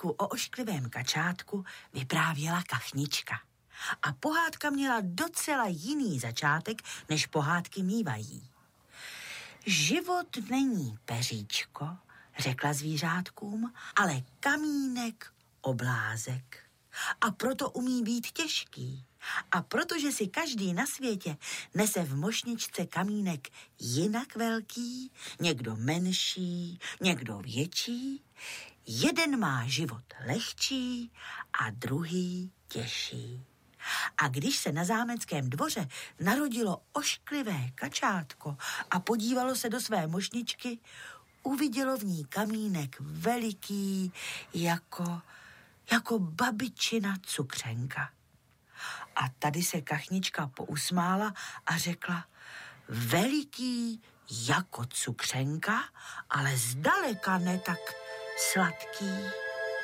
pohádku o ošklivém kačátku vyprávěla kachnička. A pohádka měla docela jiný začátek, než pohádky mívají. Život není peříčko, řekla zvířátkům, ale kamínek oblázek. A proto umí být těžký. A protože si každý na světě nese v mošničce kamínek jinak velký, někdo menší, někdo větší, jeden má život lehčí a druhý těžší. A když se na zámeckém dvoře narodilo ošklivé kačátko a podívalo se do své mošničky, uvidělo v ní kamínek veliký jako babičina cukřenka. A tady se kachnička pousmála a řekla: veliký jako cukřenka, ale zdaleka ne tak sladký.